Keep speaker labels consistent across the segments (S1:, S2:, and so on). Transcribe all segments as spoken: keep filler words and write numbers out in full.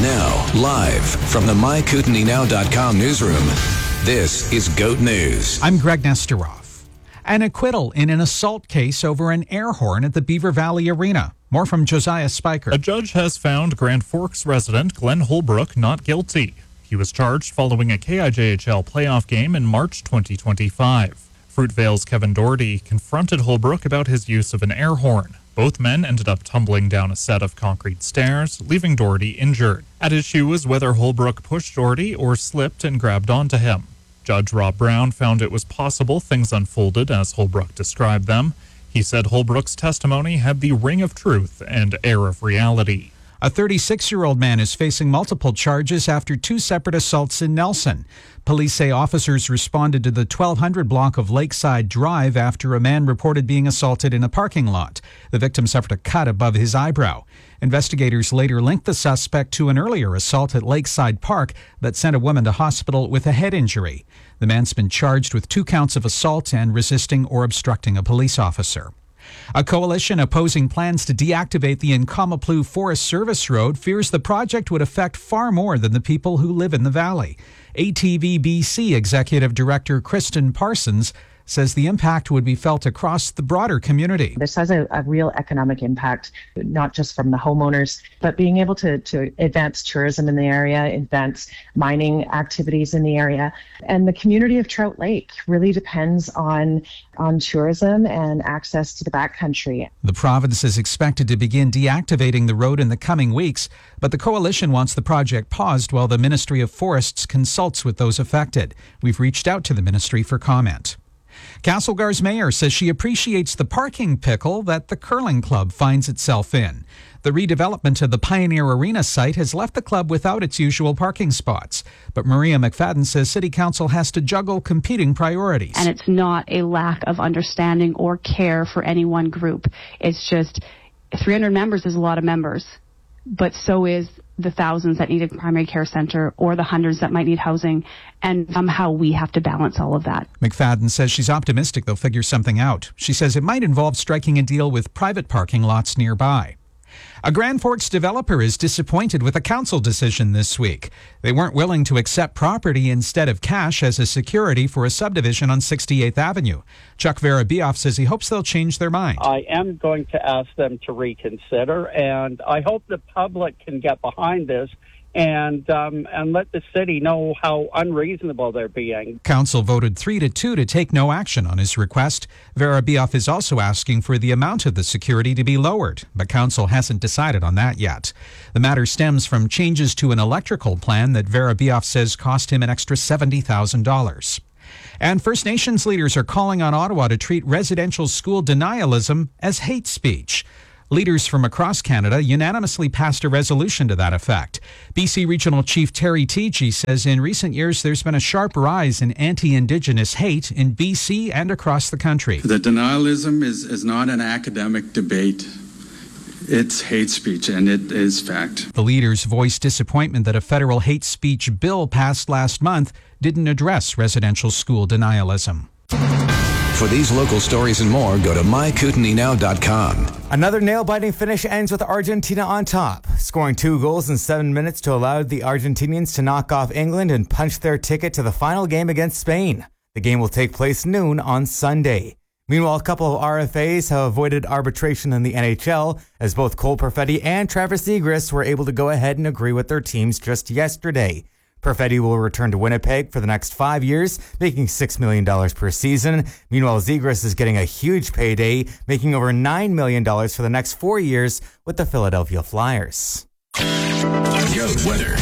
S1: Now, live from the my kootenai now dot com newsroom, this is GOAT News.
S2: I'm Greg Nesteroff. An acquittal in an assault case over an air horn at the Beaver Valley Arena. More from Josiah Spiker.
S3: A judge has found Grand Forks resident Glenn Holbrook not guilty. He was charged following a K I J H L playoff game in March twenty twenty-five. Fruitvale's Kevin Doherty confronted Holbrook about his use of an air horn. Both men ended up tumbling down a set of concrete stairs, leaving Doherty injured. At issue was whether Holbrook pushed Doherty or slipped and grabbed onto him. Judge Rob Brown found it was possible things unfolded as Holbrook described them. He said Holbrook's testimony had the ring of truth and air of reality.
S2: A thirty-six-year-old man is facing multiple charges after two separate assaults in Nelson. Police say officers responded to the twelve hundred block of Lakeside Drive after a man reported being assaulted in a parking lot. The victim suffered a cut above his eyebrow. Investigators later linked the suspect to an earlier assault at Lakeside Park that sent a woman to hospital with a head injury. The man's been charged with two counts of assault and resisting or obstructing a police officer. A coalition opposing plans to deactivate the Nkamaplu Forest Service Road fears the project would affect far more than the people who live in the valley. A T V B C Executive Director Kristen Parsons says the impact would be felt across the broader community.
S4: This has a, a real economic impact, not just from the homeowners, but being able to, to advance tourism in the area, advance mining activities in the area. And the community of Trout Lake really depends on, on tourism and access to the backcountry.
S2: The province is expected to begin deactivating the road in the coming weeks, but the coalition wants the project paused while the Ministry of Forests consults with those affected. We've reached out to the ministry for comment. Castlegar's mayor says she appreciates the parking pickle that the curling club finds itself in. The redevelopment of the Pioneer Arena site has left the club without its usual parking spots. But Maria McFadden says City Council has to juggle competing priorities.
S5: And it's not a lack of understanding or care for any one group. It's just three hundred members is a lot of members, but so is the thousands that need a primary care center or the hundreds that might need housing, and somehow we have to balance all of that.
S2: McFadden says she's optimistic they'll figure something out. She says it might involve striking a deal with private parking lots nearby. A Grand Forks developer is disappointed with a council decision this week. They weren't willing to accept property instead of cash as a security for a subdivision on sixty-eighth Avenue. Chuck Verabioff says he hopes they'll change their mind.
S6: I am going to ask them to reconsider, and I hope the public can get behind this and um, and let the city know how unreasonable they're being.
S2: Council voted three to two to take no action on his request. Verabioff is also asking for the amount of the security to be lowered, but Council hasn't decided on that yet. The matter stems from changes to an electrical plan that Verabioff says cost him an extra seventy thousand dollars. And First Nations leaders are calling on Ottawa to treat residential school denialism as hate speech. Leaders from across Canada unanimously passed a resolution to that effect. B C Regional Chief Terry Teegee says in recent years there's been a sharp rise in anti-Indigenous hate in B C and across the country.
S7: The denialism is, is not an academic debate. It's hate speech, and it is fact.
S2: The leaders voiced disappointment that a federal hate speech bill passed last month didn't address residential school denialism.
S1: For these local stories and more, go to my kootenai now dot com.
S8: Another nail-biting finish ends with Argentina on top, scoring two goals in seven minutes to allow the Argentinians to knock off England and punch their ticket to the final game against Spain. The game will take place noon on Sunday. Meanwhile, a couple of R F As have avoided arbitration in the N H L, as both Cole Perfetti and Travis Zegras were able to go ahead and agree with their teams just yesterday. Perfetti will return to Winnipeg for the next five years, making six million dollars per season. Meanwhile, Zegras is getting a huge payday, making over nine million dollars for the next four years with the Philadelphia Flyers.
S1: Goat weather.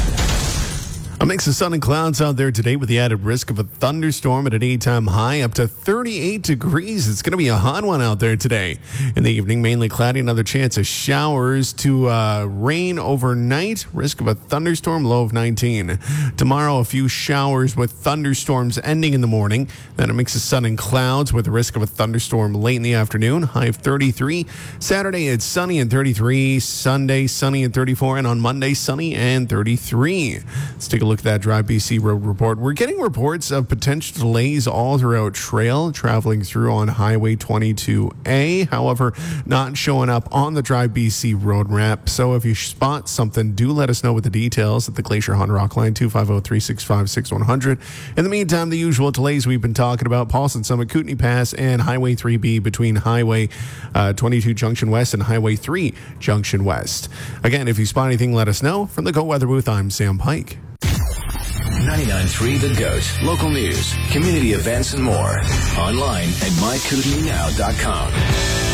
S9: A mix of sun and clouds out there today with the added risk of a thunderstorm at a daytime high up to thirty-eight degrees. It's going to be a hot one out there today. In the evening, mainly cloudy, another chance of showers to uh, rain overnight. Risk of a thunderstorm, low of nineteen. Tomorrow, a few showers with thunderstorms ending in the morning. Then a mix of sun and clouds with the risk of a thunderstorm late in the afternoon, high of thirty-three. Saturday, it's sunny and thirty-three. Sunday, sunny and thirty-four. And on Monday, sunny and thirty-three. Let's take a look look at that Drive B C road report. We're getting reports of potential delays all throughout trail traveling through on Highway twenty-two A. However, not showing up on the Drive B C road map. So if you spot something, do let us know with the details at the Glacier Honda Rock line, two five zero, three six five, six one zero zero. In the meantime, the usual delays we've been talking about, Paulson Summit, Kootenay Pass, and Highway three B between Highway uh, twenty-two Junction West and Highway three Junction West. Again, if you spot anything, let us know. From the Go Weather booth, I'm Sam Pike.
S1: ninety-nine point three The Goat. Local news, community events, and more. Online at my kootenay now dot com.